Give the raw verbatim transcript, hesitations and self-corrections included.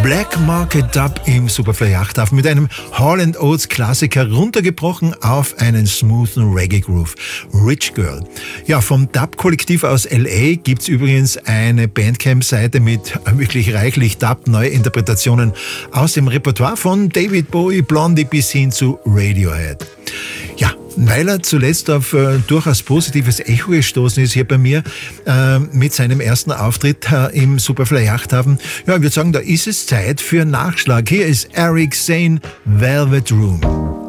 Black Market Dub im Superfly Yachthafen mit einem Hall and Oates Klassiker runtergebrochen auf einen smoothen Reggae Groove. Rich Girl. Ja, vom Dub-Kollektiv aus L A gibt's übrigens eine Bandcamp-Seite mit wirklich reichlich Dub-Neuinterpretationen aus dem Repertoire von David Bowie, Blondie bis hin zu Radiohead. Ja, weil er zuletzt auf äh, durchaus positives Echo gestoßen ist hier bei mir äh, mit seinem ersten Auftritt äh, im Superfly Yachthafen. Ja, ich würde sagen, da ist es Zeit für Nachschlag. Hier ist Eric Zane, Velvet Room.